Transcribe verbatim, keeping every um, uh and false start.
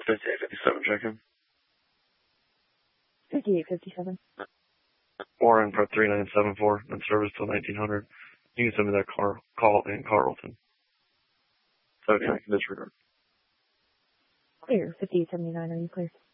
fifty-eight fifty-seven, check in. fifty-eight fifty-seven. Warren for three nine seven four, in service till nineteen hundred. You can send me that car, call in Carlton. seventy-nine, can disregard. Clear. fifty-eight seventy-nine, are you clear?